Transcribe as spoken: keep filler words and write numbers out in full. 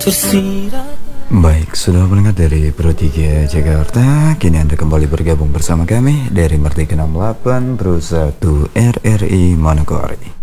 Baik, sudah mendengar dari Pro tiga Jakarta. Kini Anda kembali bergabung bersama kami dari Merdeka enam puluh delapan Pro satu R R I Manokwari.